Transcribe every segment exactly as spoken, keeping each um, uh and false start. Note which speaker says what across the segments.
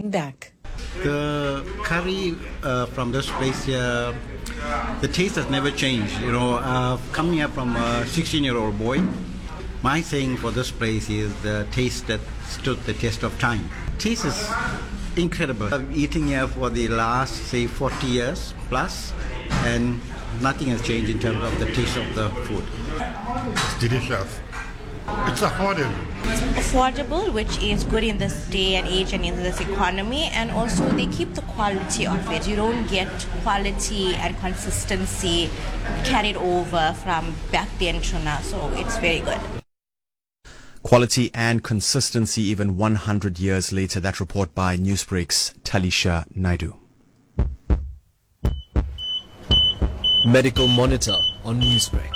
Speaker 1: fighting back.
Speaker 2: The curry uh, from this place here, the taste has never changed. You know, uh, coming up from a sixteen-year-old boy, my saying for this place is the taste that stood the test of time. Taste is incredible. I'm eating here for the last, say, forty years plus, and nothing has changed in terms of the taste of the food.
Speaker 3: It's delicious. It's affordable.
Speaker 4: It's affordable, which is good in this day and age and in this economy, and also they keep the quality of it. You don't get quality and consistency carried over from back then to now, so it's very good.
Speaker 5: Quality and consistency even one hundred years later. That report by Newsbreak's Talisha Naidu.
Speaker 6: Medical Monitor on Newsbreak.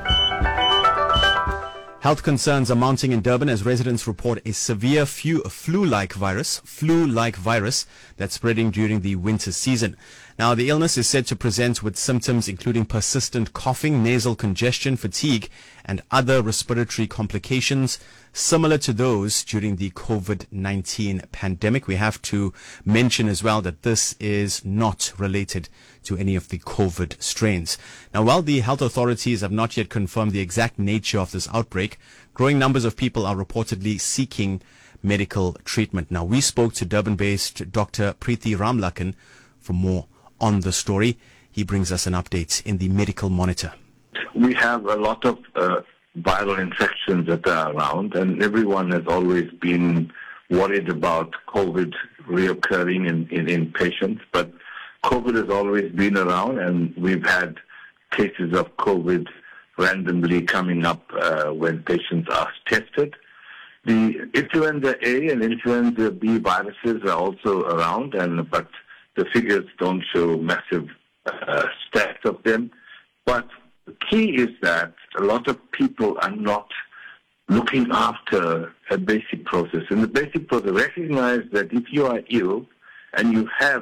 Speaker 5: Health concerns are mounting in Durban as residents report a severe flu-like virus, flu-like virus that's spreading during the winter season. Now, the illness is said to present with symptoms including persistent coughing, nasal congestion, fatigue, and other respiratory complications similar to those during the COVID nineteen pandemic. We have to mention as well that this is not related to any of the COVID strains. Now, while the health authorities have not yet confirmed the exact nature of this outbreak, growing numbers of people are reportedly seeking medical treatment. Now, we spoke to Durban-based Doctor Preethi Ramlakhan for more on the story. He brings us an update in the Medical Monitor.
Speaker 7: We have a lot of uh, viral infections that are around, and everyone has always been worried about COVID reoccurring in, in, in patients, but COVID has always been around, and we've had cases of COVID randomly coming up uh, when patients are tested. The influenza A and influenza B viruses are also around, and but the figures don't show massive uh, stacks of them. But the key is that a lot of people are not looking after a basic process. And the basic process, recognize that if you are ill and you have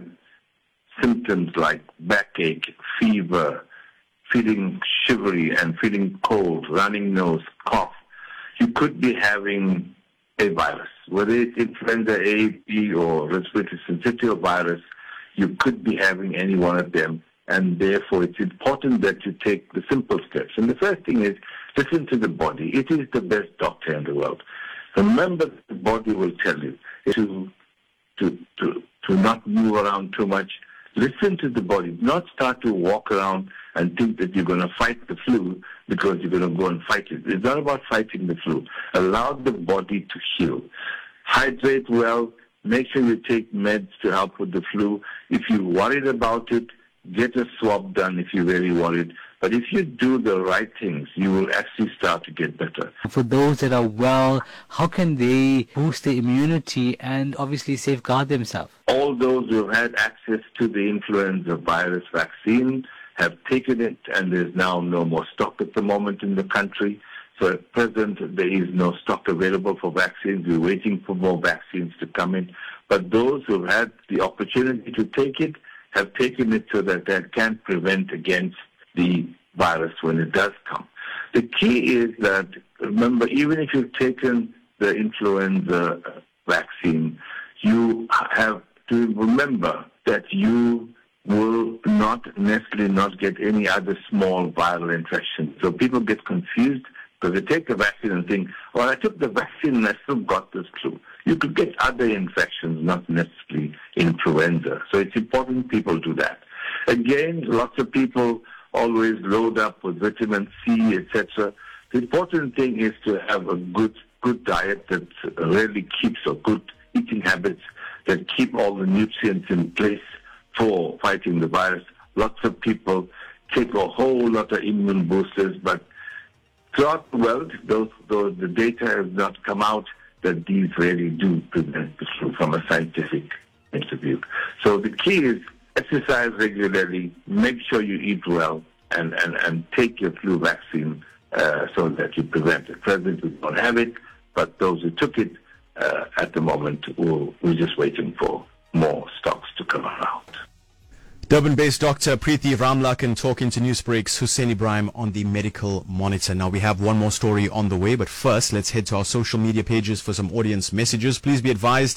Speaker 7: symptoms like backache, fever, feeling shivery and feeling cold, running nose, cough, you could be having a virus. Whether it's influenza A, B, or respiratory syncytial virus, you could be having any one of them, and therefore it's important that you take the simple steps. And the first thing is, listen to the body. It is the best doctor in the world. Remember, the body will tell you to, to, to, to not move around too much. Listen to the body. Not start to walk around and think that you're going to fight the flu because you're going to go and fight it. It's not about fighting the flu. Allow the body to heal. Hydrate well. Make sure you take meds to help with the flu. If you're worried about it, get a swab done if you're very worried. But if you do the right things, you will actually start to get better.
Speaker 8: For those that are well, how can they boost their immunity and obviously safeguard themselves?
Speaker 7: All those who have had access to the influenza virus vaccine have taken it, and there's now no more stock at the moment in the country. So at present, there is no stock available for vaccines. We're waiting for more vaccines to come in. But those who have had the opportunity to take it have taken it so that they can prevent against the virus when it does come. The key is that, remember, even if you've taken the influenza vaccine, you have to remember that you will not necessarily not get any other small viral infection. So people get confused because they take the vaccine and think, well, I took the vaccine and I still got this flu. You could get other infections, not necessarily influenza. So it's important people do that. Again, lots of people always load up with vitamin C, et cetera. The important thing is to have a good good diet that really keeps, or good eating habits that keep all the nutrients in place for fighting the virus. Lots of people take a whole lot of immune boosters, but throughout the world, those, those, the data has not come out that these really do prevent the flu from a scientific point of view. So the key is exercise regularly, make sure you eat well, and, and, and take your flu vaccine uh, so that you prevent it. Presently, we don't have it, but those who took it uh, at the moment, will, we're just waiting for more stocks to come around.
Speaker 5: Durban-based Doctor Preethi Ramlakhan talking to Newsbreak's Hussein Ibrahim on the Medical Monitor. Now, we have one more story on the way, but first, let's head to our social media pages for some audience messages. Please be advised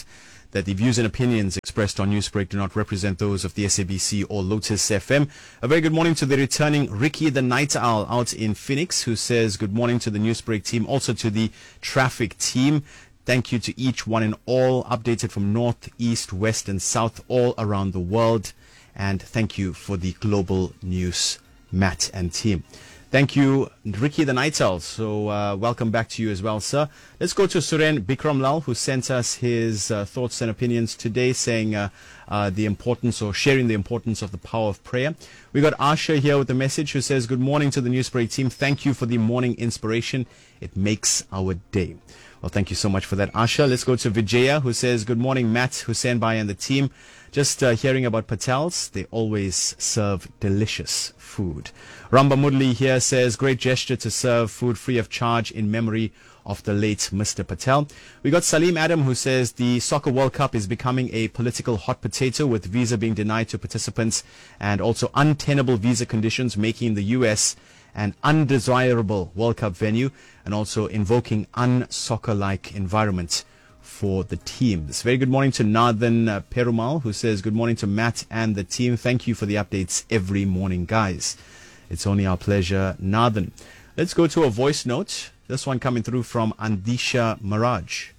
Speaker 5: that the views and opinions expressed on Newsbreak do not represent those of the S A B C or Lotus F M. A very good morning to the returning Ricky the Night Owl out in Phoenix, who says good morning to the Newsbreak team, also to the traffic team. Thank you to each one and all, updated from north, east, west and south all around the world. And thank you for the global news, Matt and team. Thank you, Ricky the Night Owl. So uh, welcome back to you as well, sir. Let's go to Suren Bikramlal, who sent us his uh, thoughts and opinions today, saying uh, uh, the importance or sharing the importance of the power of prayer. We got Asha here with a message who says, good morning to the Newsbreak team. Thank you for the morning inspiration. It makes our day. Well, thank you so much for that, Asha. Let's go to Vijaya, who says, good morning, Matt, Hussein Bhai and the team. Just uh, hearing about Patels, they always serve delicious food. Ramba Mudli here says, great gesture to serve food free of charge in memory of the late Mister Patel. We got Salim Adam, who says the Soccer World Cup is becoming a political hot potato, with visa being denied to participants and also untenable visa conditions, making the U S an undesirable World Cup venue and also invoking un-soccer-like environment for the teams. Very good morning to Nathan uh, Perumal, who says, good morning to Matt and the team. Thank you for the updates every morning, guys. It's only our pleasure, Nathan. Let's go to a voice note. This one coming through from Andisha Maraj.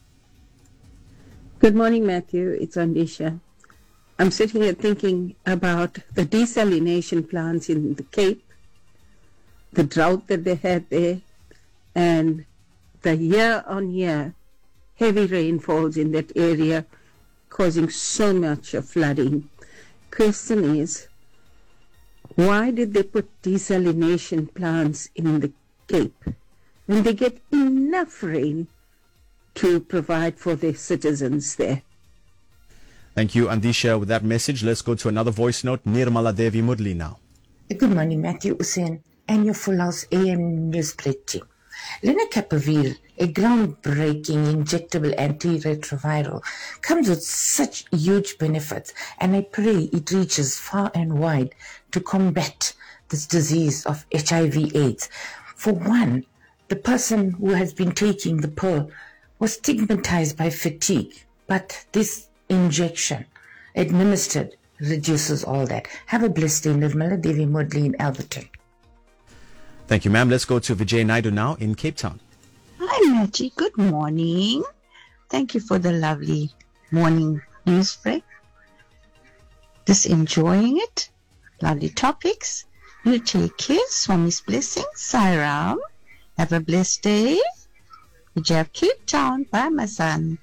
Speaker 1: Good morning, Matthew. It's Andisha. I'm sitting here thinking about the desalination plants in the Cape, the drought that they had there, and the year-on-year heavy rainfalls in that area causing so much of flooding. Question is, why did they put desalination plants in the Cape when they get enough rain to provide for their citizens there?
Speaker 5: Thank you, Andisha, with that message. Let's go to another voice note. Nirmala Devi Mudli now.
Speaker 9: Good morning, Matthew Hussein and your Full House A M Newsbreak team. Lenacapavir, a groundbreaking injectable antiretroviral, comes with such huge benefits, and I pray it reaches far and wide to combat this disease of H I V AIDS. For one, the person who has been taking the pill was stigmatized by fatigue, but this injection administered reduces all that. Have a blessed day, Nirmala Devi Mudli in Alberton.
Speaker 5: Thank you, ma'am. Let's go to Vijay Naidu now in Cape Town.
Speaker 10: Hi, Matty. Good morning. Thank you for the lovely morning news break. Just enjoying it. Lovely topics. You take care. Swami's blessings. Sairam. Have a blessed day. Vijay, Cape Town. Bye, my son.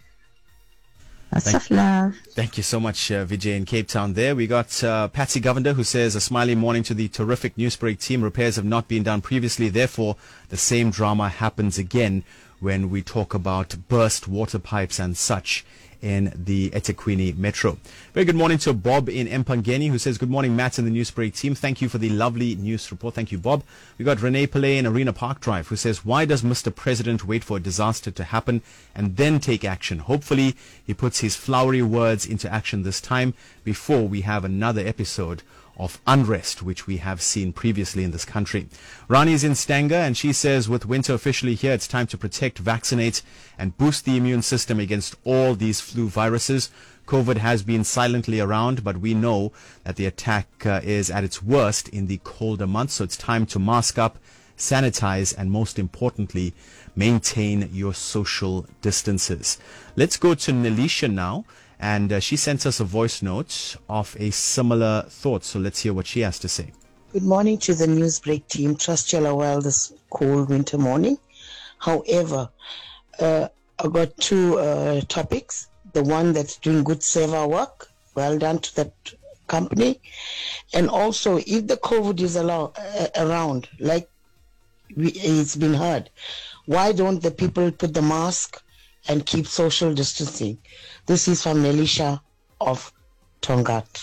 Speaker 10: Lots of love.
Speaker 5: Thank you so much, uh, Vijay in Cape Town there. We got uh, Patsy Govender, who says, a smiley morning to the terrific Newsbreak team. Repairs have not been done previously. Therefore, the same drama happens again when we talk about burst water pipes and such in the eThekwini Metro. Very good morning to Bob in Empangeni, who says, good morning, Matt and the Newsbreak team. Thank you for the lovely news report. Thank you, Bob. We got Renee Pillay in Arena Park Drive, who says, why does Mister President wait for a disaster to happen and then take action? Hopefully, he puts his flowery words into action this time before we have another episode of unrest, which we have seen previously in this country. Rani's in Stanger, and she says, with winter officially here, it's time to protect, vaccinate, and boost the immune system against all these flu viruses. COVID has been silently around, but we know that the attack uh, is at its worst in the colder months, so it's time to mask up, sanitize, and most importantly, maintain your social distances. Let's go to Nelisha now. And uh, she sent us a voice note of a similar thought. So let's hear what she has to say.
Speaker 11: Good morning to the Newsbreak team. Trust you are well this cold winter morning. However, uh, I've got two uh, topics. The one that's doing good server work. Well done to that company. And also, if the COVID is allow, uh, around, like we, it's been heard, why don't the people put the mask and keep social distancing? This is from Nelisha of Tongat.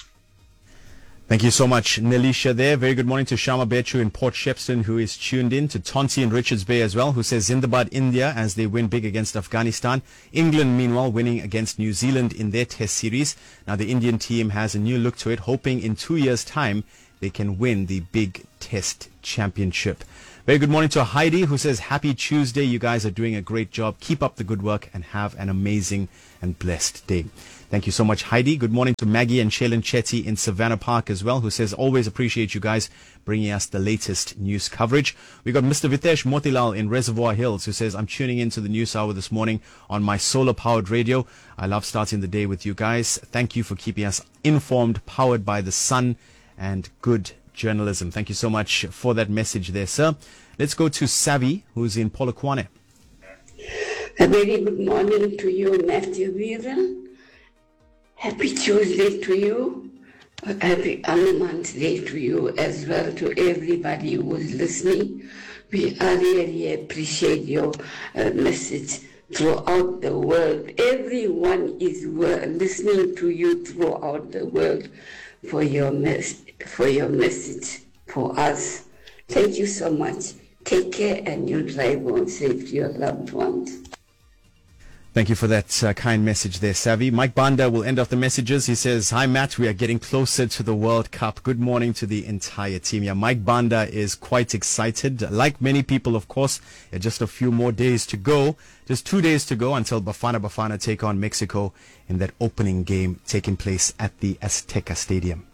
Speaker 5: Thank you so much, Nelisha there. Very good morning to Shama Bechu in Port Shepstone, who is tuned in, to Tonti in Richards Bay as well, who says Zindabad India as they win big against Afghanistan. England, meanwhile, winning against New Zealand in their test series. Now the Indian team has a new look to it, hoping in two years' time they can win the big test championship. Very good morning to Heidi, who says, happy Tuesday. You guys are doing a great job. Keep up the good work and have an amazing and blessed day. Thank you so much, Heidi. Good morning to Maggie and Shaylin Chetty in Savannah Park as well, who says, always appreciate you guys bringing us the latest news coverage. We got Mister Vitesh Motilal in Reservoir Hills, who says, I'm tuning into the news hour this morning on my solar-powered radio. I love starting the day with you guys. Thank you for keeping us informed, powered by the sun and good journalism. Thank you so much for that message there, sir. Let's go to Savi, who's in Polokwane.
Speaker 12: A very good morning to you, Matthew Viral. Happy Tuesday to you. Happy Hanuman's Day to you as well, to everybody who is listening. We uh, really appreciate your uh, message throughout the world. Everyone is uh, listening to you throughout the world for your, mes- for your message for us. Thank you so much. Take care and you drive home safe to your loved ones.
Speaker 5: Thank you for that uh, kind message there, Savi. Mike Banda will end off the messages. He says, hi, Matt. We are getting closer to the World Cup. Good morning to the entire team. Yeah, Mike Banda is quite excited. Like many people, of course, just a few more days to go. Just two days to go until Bafana Bafana take on Mexico in that opening game taking place at the Azteca Stadium.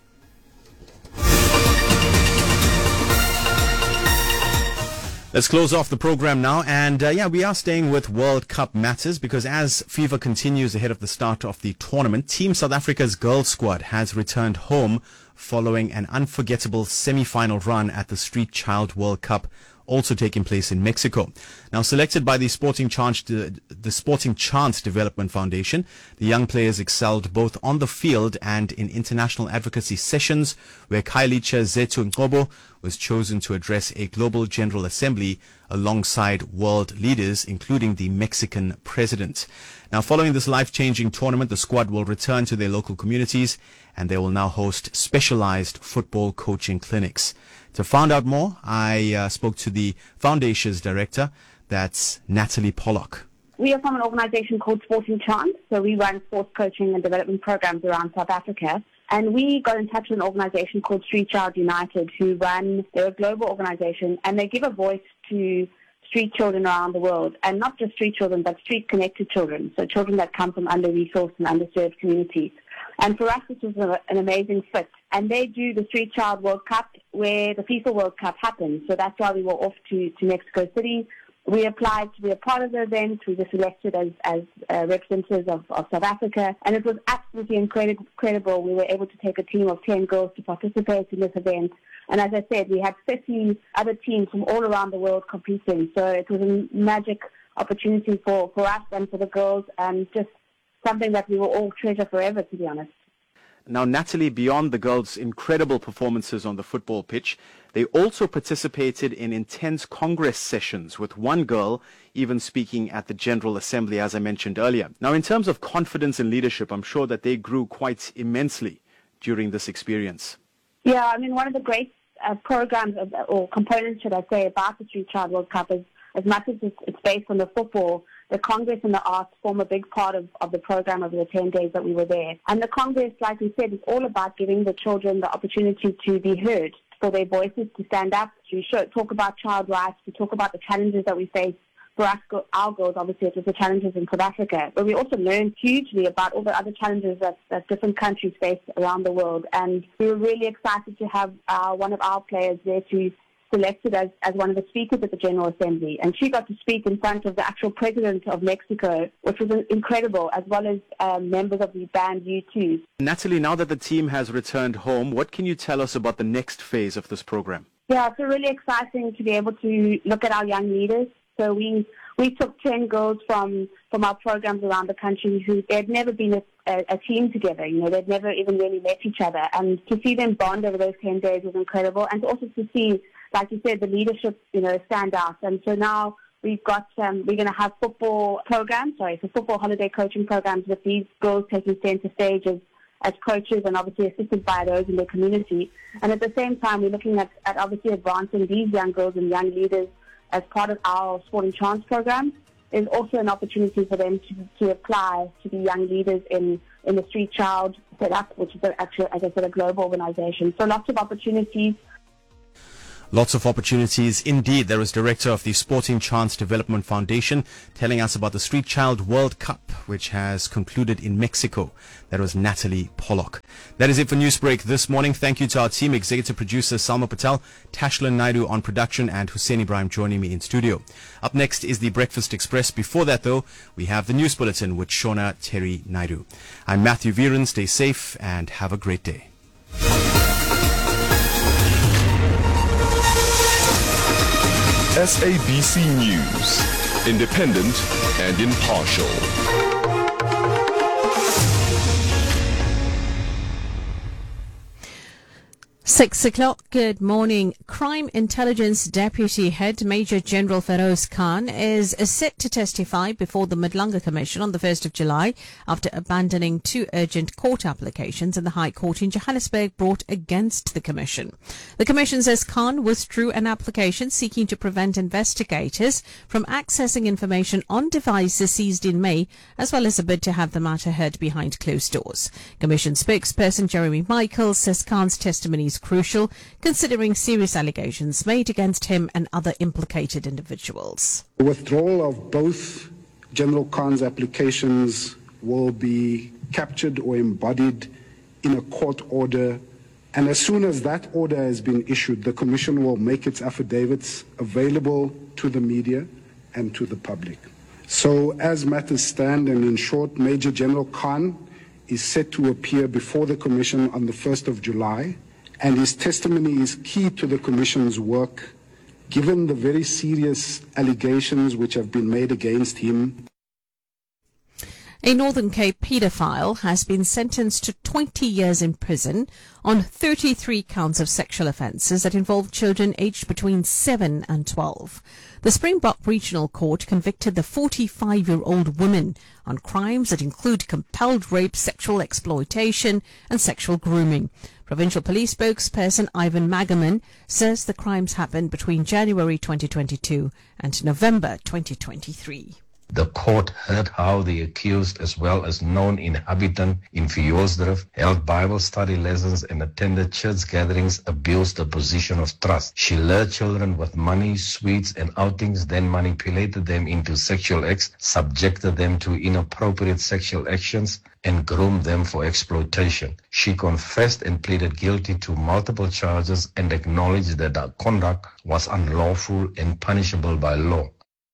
Speaker 5: Let's close off the program now. And uh, yeah, we are staying with World Cup matters because as FIFA continues ahead of the start of the tournament, Team South Africa's girls squad has returned home following an unforgettable semi-final run at the Street Child World Cup, also taking place in Mexico. Now, selected by the Sporting Chance, the Sporting Chance Development Foundation, the young players excelled both on the field and in international advocacy sessions, where Khayelitsha Zethu Ngcobo was chosen to address a global General Assembly alongside world leaders, including the Mexican president. Now, following this life-changing tournament, the squad will return to their local communities, and they will now host specialized football coaching clinics. To find out more, I uh, spoke to the foundation's director, that's Natalie Pollock.
Speaker 13: We are from an organization called Sporting Chance, so we run sports coaching and development programs around South Africa. And we got in touch with an organization called Street Child United, who run, they're a global organization, and they give a voice to street children around the world, and not just street children, but street-connected children, so children that come from under-resourced and underserved communities. And for us, this was a, an amazing fit. And they do the Street Child World Cup where the FIFA World Cup happens. So that's why we were off to, to Mexico City. We applied to be a part of the event. We were selected as, as uh, representatives of, of South Africa. And it was absolutely incredible, incredible. We were able to take a team of ten girls to participate in this event. And as I said, we had fifty other teams from all around the world competing. So it was a magic opportunity for, for us and for the girls, and just something that we will all treasure forever, to be honest.
Speaker 5: Now, Natalie, beyond the girls' incredible performances on the football pitch, they also participated in intense Congress sessions, with one girl even speaking at the General Assembly, as I mentioned earlier. Now, in terms of confidence and leadership, I'm sure that they grew quite immensely during this experience.
Speaker 13: Yeah, I mean, one of the great uh, programs of, or components, should I say, about the Street Child World Cup is, as much as it's, it's based on the football, the Congress and the arts form a big part of, of the program over the ten days that we were there. And the Congress, like we said, is all about giving the children the opportunity to be heard, for their voices to stand up, to show, talk about child rights, to talk about the challenges that we face. For us, our girls, obviously, it was the challenges in South Africa. But we also learned hugely about all the other challenges that, that different countries face around the world. And we were really excited to have uh, one of our players there to selected as, as one of the speakers at the General Assembly. And she got to speak in front of the actual president of Mexico, which was incredible, as well as um, members of the band U two.
Speaker 5: Natalie, now that the team has returned home, what can you tell us about the next phase of this program?
Speaker 13: Yeah, it's really exciting to be able to look at our young leaders. So we we took ten girls from, from our programs around the country who they'd never been a, a, a team together. You know, they'd never even really met each other. And to see them bond over those ten days was incredible. And also to see, like you said, the leadership, you know, stand out. And so now we've got, um, we're going to have football programs, sorry, so football holiday coaching programs with these girls taking center stage as, as coaches and obviously assisted by those in their community. And at the same time, we're looking at, at obviously advancing these young girls and young leaders as part of our Sporting Chance program. There's also an opportunity for them to, to apply to be young leaders in, in the Street Child setup, which is actually, as I said, a global organization. So lots of opportunities.
Speaker 5: Lots of opportunities indeed. There is director of the Sporting Chance Development Foundation telling us about the Street Child World Cup, which has concluded in Mexico. That was Natalie Pollock. That is it for Newsbreak this morning. Thank you to our team, executive producer Salma Patel, Tashlin Naidu on production, and Hussein Ibrahim joining me in studio. Up next is the Breakfast Express. Before that, though, we have the News Bulletin with Shona Terry Naidu. I'm Matthew Viren. Stay safe and have a great day.
Speaker 14: S A B C News, independent and impartial.
Speaker 15: Six o'clock. Good morning. Crime Intelligence Deputy Head Major General Feroz Khan is set to testify before the Madlanga Commission on the first of July after abandoning two urgent court applications in the High Court in Johannesburg brought against the Commission. The Commission says Khan withdrew an application seeking to prevent investigators from accessing information on devices seized in May, as well as a bid to have the matter heard behind closed doors. Commission spokesperson Jeremy Michaels says Khan's testimony is crucial, considering serious allegations made against him and other implicated individuals.
Speaker 16: The withdrawal of both General Khan's applications will be captured or embodied in a court order, and as soon as that order has been issued, the Commission will make its affidavits available to the media and to the public. So as matters stand, and in short, Major General Khan is set to appear before the Commission on the first of July, and his testimony is key to the Commission's work, given the very serious allegations which have been made against him.
Speaker 15: A Northern Cape paedophile has been sentenced to twenty years in prison on thirty-three counts of sexual offences that involve children aged between seven and twelve. The Springbok Regional Court convicted the forty-five-year-old woman on crimes that include compelled rape, sexual exploitation and sexual grooming. Provincial Police spokesperson Ivan Magaman says the crimes happened between January twenty twenty-two and November twenty twenty-three.
Speaker 17: The court heard how the accused, as well as known inhabitant in Vioolsdrift, held Bible study lessons and attended church gatherings, abused the position of trust. She lured children with money, sweets, and outings, then manipulated them into sexual acts, subjected them to inappropriate sexual actions, and groomed them for exploitation. She confessed and pleaded guilty to multiple charges and acknowledged that her conduct was unlawful and punishable by law.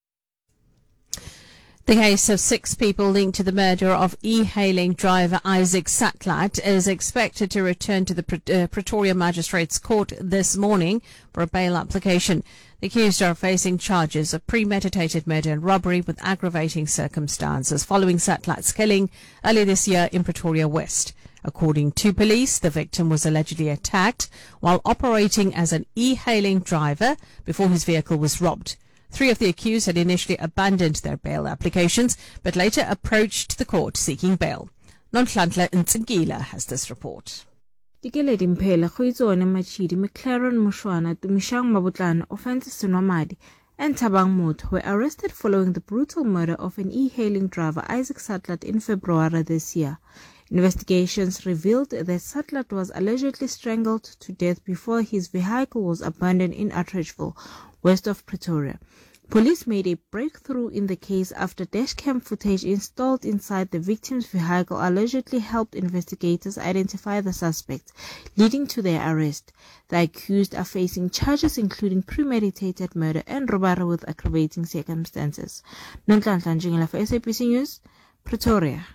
Speaker 15: The case of six people linked to the murder of e-hailing driver Isaac Satlat is expected to return to the uh, Pretoria Magistrates Court this morning for a bail application. The accused are facing charges of premeditated murder and robbery with aggravating circumstances following Satlat's killing earlier this year in Pretoria West. According to police, the victim was allegedly attacked while operating as an e-hailing driver before his vehicle was robbed. Three of the accused had initially abandoned their bail applications, but later approached the court seeking bail. Nonhlanhla Ntsingila has this report.
Speaker 18: Tikeledi Mphela go itsone Machidi, McLaren Mushwana, Tumishang Mabutlana, Offenses Sinomadi, and Tabang Mut were arrested following the brutal murder of an e-hailing driver Isaac Satlat in February this year. Investigations revealed that Satlat was allegedly strangled to death before his vehicle was abandoned in Atteridgeville, west of Pretoria. Police made a breakthrough in the case after dashcam footage installed inside the victim's vehicle allegedly helped investigators identify the suspect, leading to their arrest. The accused are facing charges including premeditated murder and robbery with aggravating circumstances. Nonhlanhla Njingila for S A B C News, Pretoria.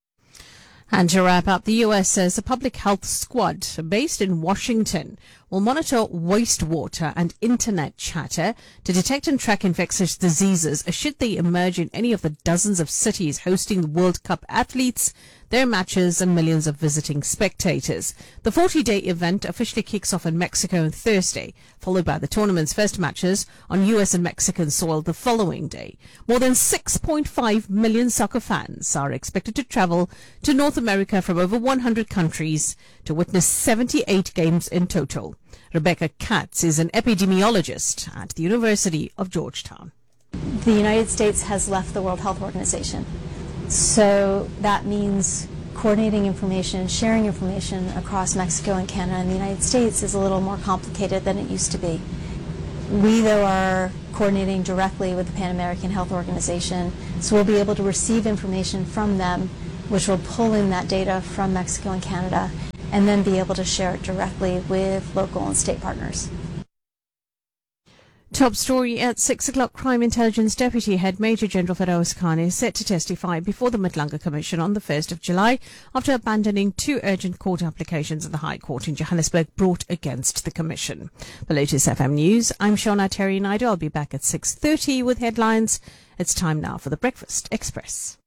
Speaker 15: And to wrap up, the U S says a public health squad based in Washington will monitor wastewater and internet chatter to detect and track infectious diseases should they emerge in any of the dozens of cities hosting the World Cup athletes, their matches and millions of visiting spectators. The forty-day event officially kicks off in Mexico on Thursday, followed by the tournament's first matches on U S and Mexican soil the following day. More than six point five million soccer fans are expected to travel to North America from over one hundred countries to witness seventy-eight games in total. Rebecca Katz is an epidemiologist at the University of Georgetown.
Speaker 19: The United States has left the World Health Organization. So that means coordinating information, sharing information across Mexico and Canada and the United States is a little more complicated than it used to be. We, though, are coordinating directly with the Pan American Health Organization, so we'll be able to receive information from them, which will pull in that data from Mexico and Canada, and then be able to share it directly with local and state partners.
Speaker 15: Top story at six o'clock. Crime Intelligence Deputy Head Major General Feroz Khan is set to testify before the Madlanga Commission on the first of July after abandoning two urgent court applications of the High Court in Johannesburg brought against the Commission. The latest F M News. I'm Shona Terry Naidu. I'll be back at six thirty with headlines. It's time now for the Breakfast Express.